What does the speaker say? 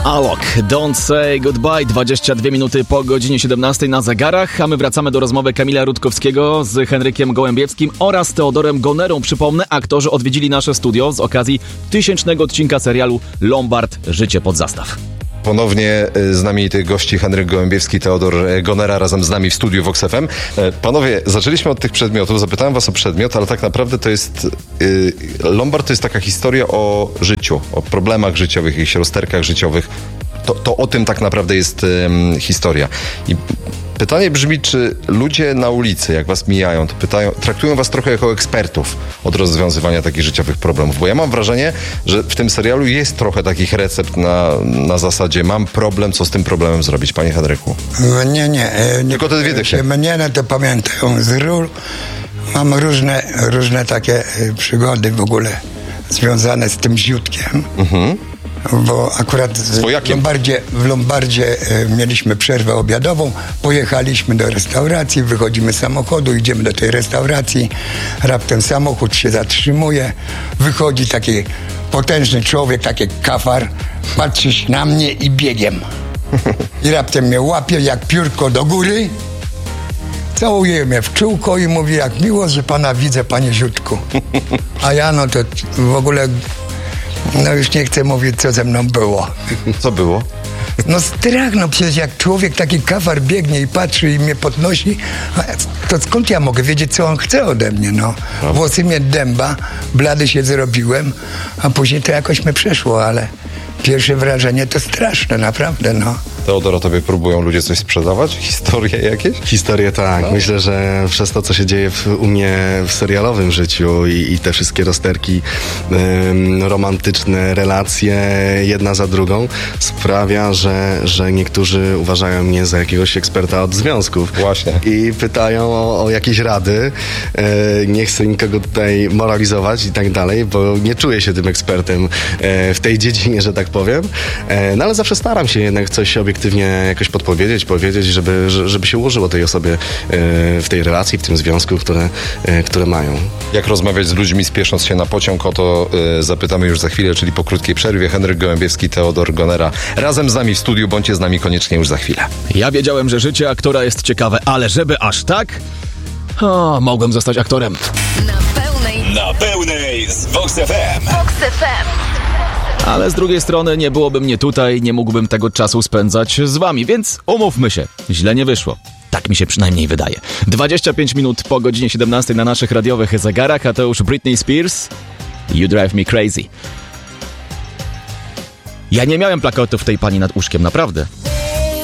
Alok, Don't Say Goodbye, 22 minuty po godzinie 17 na zegarach, a my wracamy do rozmowy Kamila Rutkowskiego z Henrykiem Gołębiewskim oraz Teodorem Gonerą. Przypomnę, aktorzy odwiedzili nasze studio z okazji 1000 odcinka serialu Lombard – Życie pod zastaw. Ponownie znamienitych gości Henryk Gołębiewski, Teodor Gonera razem z nami w studiu Vox FM. Panowie, zaczęliśmy od tych przedmiotów, zapytałem was o przedmiot, ale tak naprawdę to jest... Lombard to jest taka historia o życiu, o problemach życiowych, jakichś rozterkach życiowych. To o tym tak naprawdę jest historia. I pytanie brzmi, czy ludzie na ulicy, jak was mijają, to traktują was trochę jako ekspertów od rozwiązywania takich życiowych problemów? Bo ja mam wrażenie, że w tym serialu jest trochę takich recept na zasadzie mam problem, co z tym problemem zrobić, panie Henryku? Nie. Tylko te dwie dychy. Mnie to pamiętają z ról. Mam różne takie przygody w ogóle związane z tym ziutkiem. Bo akurat w Lombardzie mieliśmy przerwę obiadową, pojechaliśmy do restauracji, wychodzimy z samochodu, idziemy do tej restauracji, raptem samochód się zatrzymuje, wychodzi taki potężny człowiek, taki kafar, patrzy na mnie i biegiem. I raptem mnie łapie jak piórko do góry, całuje mnie w czółko i mówi, jak miło, że pana widzę, panie Ziutku. A ja no to w ogóle... No już nie chcę mówić, co ze mną było. Co było? No strach, no przecież jak człowiek, taki kafar biegnie i patrzy i mnie podnosi, to skąd ja mogę wiedzieć, co on chce ode mnie, no. Włosy mnie dęba, blady się zrobiłem, a później to jakoś mnie przeszło, ale pierwsze wrażenie to straszne, naprawdę, no. Teodoro, tobie próbują ludzie coś sprzedawać? Historie jakieś? Historie tak. No. Myślę, że przez to, co się dzieje u mnie w serialowym życiu i te wszystkie rozterki romantyczne, relacje jedna za drugą sprawia, że niektórzy uważają mnie za jakiegoś eksperta od związków. Właśnie. I pytają o jakieś rady. Nie chcę nikogo tutaj moralizować i tak dalej, bo nie czuję się tym ekspertem w tej dziedzinie, że tak powiem. No ale zawsze staram się jednak coś obiektywnie jakoś powiedzieć, żeby się ułożyło tej osobie w tej relacji, w tym związku, które mają. Jak rozmawiać z ludźmi, spiesząc się na pociąg, o to zapytamy już za chwilę, czyli po krótkiej przerwie. Henryk Gołębiewski, Teodor Gonera razem z nami w studiu. Bądźcie z nami koniecznie już za chwilę. Ja wiedziałem, że życie aktora jest ciekawe, ale żeby aż tak? Mogłem zostać aktorem. Na pełnej z Vox FM. Vox FM. Ale z drugiej strony nie byłoby mnie tutaj, nie mógłbym tego czasu spędzać z wami, więc umówmy się, źle nie wyszło. Tak mi się przynajmniej wydaje. 25 minut po godzinie 17 na naszych radiowych zegarach, a to już Britney Spears, You Drive Me Crazy. Ja nie miałem plakatów tej pani nad łóżkiem, naprawdę.